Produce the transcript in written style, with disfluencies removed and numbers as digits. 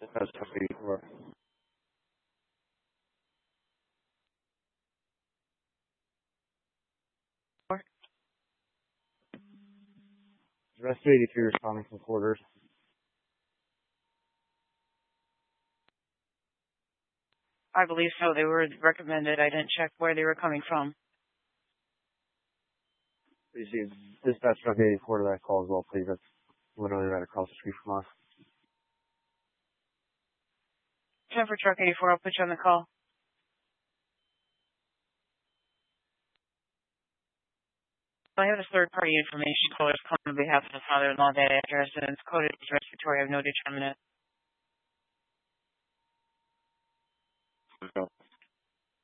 That's truck 84. Rescue 83 responding from quarters. I believe so. They were recommended. I didn't check where they were coming from. Please see dispatch truck 84 to that call as well, please. That's literally right across the street from us. 10 for truck 84. I'll put you on the call. I have a third-party information caller calling on behalf of the father-in-law. That address and it's coded as respiratory. I have no determinant.